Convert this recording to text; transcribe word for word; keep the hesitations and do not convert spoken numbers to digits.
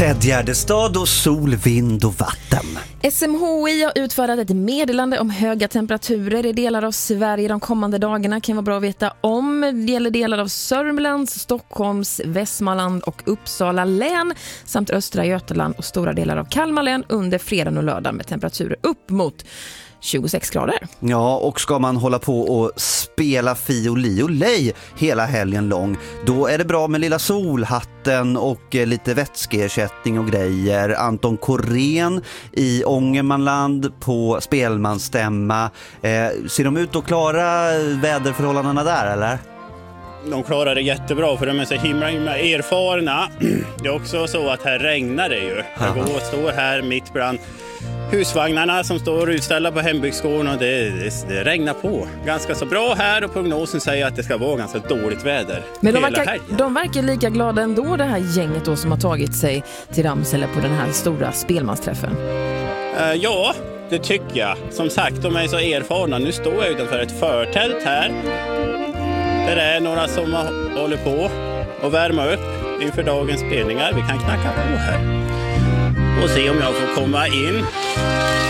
Ted Gärdestad och sol, vind och vatten. S M H I har utfärdat ett meddelande om höga temperaturer i delar av Sverige de kommande dagarna. Kan vara bra att veta om. Det gäller delar av Sörmlands, Stockholms, Västmanland och Uppsala län samt östra Götaland och stora delar av Kalmar län under fredagen och lördagen med temperaturer upp mot tjugosex grader. Ja, och ska man hålla på och spela fioli och lej hela helgen lång, då är det bra med lilla solhatten och eh, lite vätskeersättning och grejer. Anton Korén i Ångermanland på spelmansstämma. Eh, ser de ut att klara väderförhållandena där, eller? De klarar det jättebra för de är så himla, himla erfarna. Det är också så att här regnar det ju. Jag går och står här mitt bland husvagnarna som står utställda på hembygdsgården och det, det, det regnar på. Ganska så bra här och prognosen säger att det ska vara ganska dåligt väder. Men de verkar, de verkar lika glada ändå, det här gänget då som har tagit sig till Ramsele på den här stora spelmansträffen. Uh, ja, det tycker jag. Som sagt, de är så erfarna. Nu står jag utanför ett förtält här. Där är några som håller på och värma upp inför dagens spelningar. Vi kan knacka på här och se om jag får komma in.